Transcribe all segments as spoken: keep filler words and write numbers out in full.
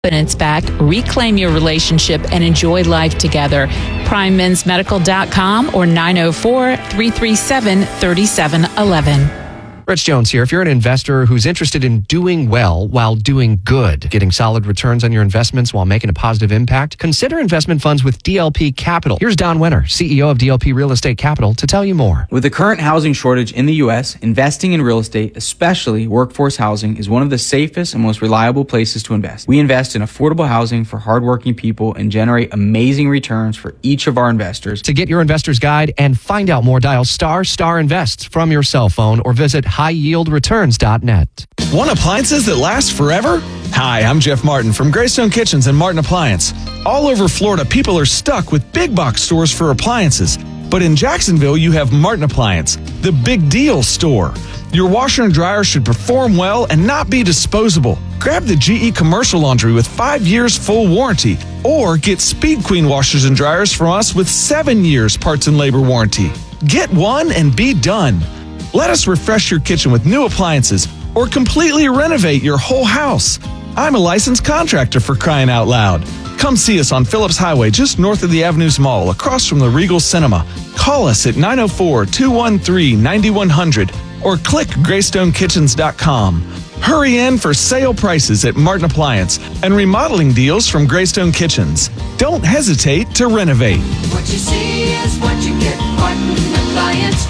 Confidence back, reclaim your relationship, and enjoy life together. prime mens medical dot com or nine oh four, three three seven, three seven one one. Rich Jones here. If you're an investor who's interested in doing well while doing good, getting solid returns on your investments while making a positive impact, consider investment funds with D L P Capital. Here's Don Wenner, C E O of D L P Real Estate Capital, to tell you more. With the current housing shortage in the U S, investing in real estate, especially workforce housing, is one of the safest and most reliable places to invest. We invest in affordable housing for hardworking people and generate amazing returns for each of our investors. To get your investor's guide and find out more, dial star star invest from your cell phone or visit high yield returns dot net. Want appliances that last forever? Hi, I'm Jeff Martin from Greystone Kitchens and Martin Appliance. All over Florida, people are stuck with big box stores for appliances. But in Jacksonville, you have Martin Appliance, the big deal store. Your washer and dryer should perform well and not be disposable. Grab the G E Commercial Laundry with five years full warranty. Or get Speed Queen washers and dryers from us with seven years parts and labor warranty. Get one and be done. Let us refresh your kitchen with new appliances or completely renovate your whole house. I'm a licensed contractor, for crying out loud. Come see us on Phillips Highway just north of the Avenues Mall across from the Regal Cinema. Call us at nine oh four, two one three, nine one hundred or click greystone kitchens dot com. Hurry in for sale prices at Martin Appliance and remodeling deals from Greystone Kitchens. Don't hesitate to renovate. What you see is what you get. Martin Appliance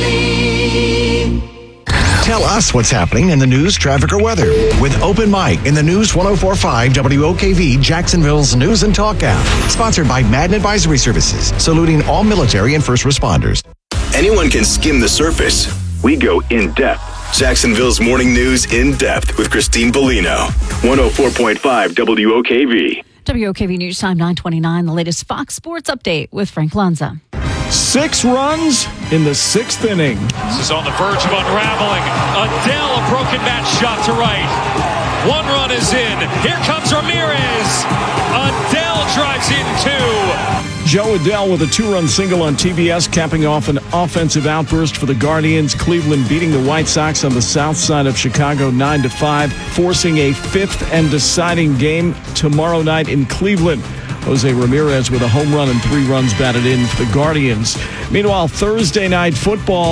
Family. Tell us what's happening in the news, traffic, or weather with Open Mic in the News one oh four point five W O K V, Jacksonville's News and Talk app. Sponsored by Madden Advisory Services, saluting all military and first responders. Anyone can skim the surface. We go in depth. Jacksonville's Morning News in depth with Christine Bellino. one oh four point five W O K V. W O K V News Time nine twenty-nine, the latest Fox Sports update with Frank Lanza. Six runs in the sixth inning. This is on the verge of unraveling. Adele, a broken bat shot to right. One run is in. Here comes Ramirez. Adele drives in two. Joe Adele with a two-run single on T B S, capping off an offensive outburst for the Guardians. Cleveland beating the White Sox on the south side of Chicago nine to five, forcing a fifth and deciding game tomorrow night in Cleveland. Jose Ramirez with a home run and three runs batted in for the Guardians. Meanwhile, Thursday night football.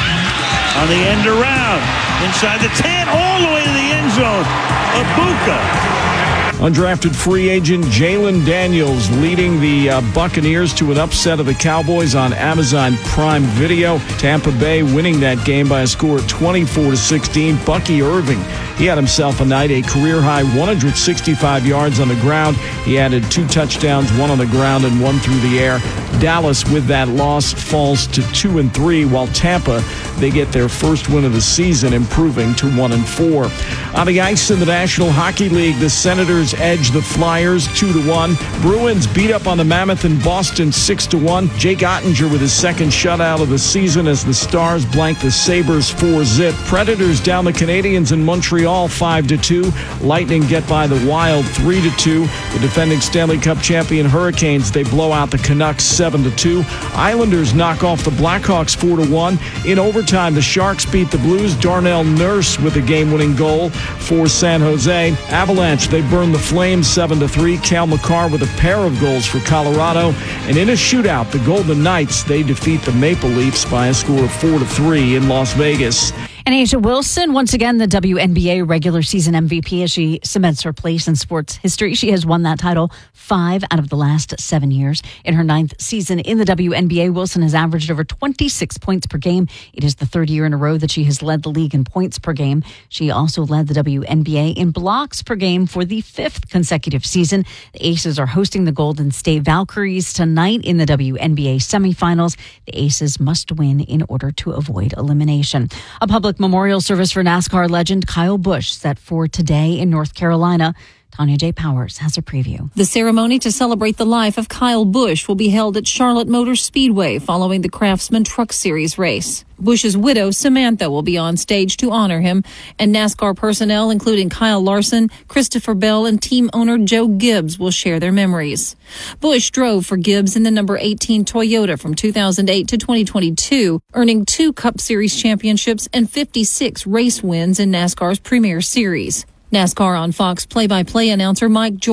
On the end around, inside the ten, all the way to the end zone. Abuka. Undrafted free agent Jalen Daniels leading the uh, Buccaneers to an upset of the Cowboys on Amazon Prime Video. Tampa Bay winning that game by a score of twenty-four to sixteen. Bucky Irving, he had himself a night, a career-high one hundred sixty-five yards on the ground. He added two touchdowns, one on the ground and one through the air. Dallas, with that loss, falls to two and three, while Tampa, they get their first win of the season, improving to one and four. On the ice in the National Hockey League, the Senators edge the Flyers two to one. Bruins beat up on the Mammoth in Boston six to one. Jake Ottinger with his second shutout of the season as the Stars blank the Sabres four zip. Predators down the Canadiens in Montreal five to two. Lightning get by the Wild three to two. The defending Stanley Cup champion Hurricanes, they blow out the Canucks seven to two. Islanders knock off the Blackhawks four to one. In overtime, the Sharks beat the Blues. Darnell Nurse with a game-winning goal for San Jose. Avalanche, they burn the Flames seven to three. Cale Makar with a pair of goals for Colorado. And in a shootout, the Golden Knights, they defeat the Maple Leafs by a score of four to three in Las Vegas. And A'ja Wilson, once again, the W N B A regular season M V P as she cements her place in sports history. She has won that title five out of the last seven years. In her ninth season in the W N B A, Wilson has averaged over twenty-six points per game. It is the third year in a row that she has led the league in points per game. She also led the W N B A in blocks per game for the fifth consecutive season. The Aces are hosting the Golden State Valkyries tonight in the W N B A semifinals. The Aces must win in order to avoid elimination. A public memorial service for NASCAR legend Kyle Busch set for today in North Carolina. Tanya J. Powers has a preview. The ceremony to celebrate the life of Kyle Busch will be held at Charlotte Motor Speedway following the Craftsman Truck Series race. Busch's widow, Samantha, will be on stage to honor him, and NASCAR personnel, including Kyle Larson, Christopher Bell, and team owner Joe Gibbs, will share their memories. Busch drove for Gibbs in the number eighteen Toyota from two thousand eight to twenty twenty-two, earning two Cup Series championships and fifty-six race wins in NASCAR's Premier Series. NASCAR on Fox play-by-play announcer Mike Jordan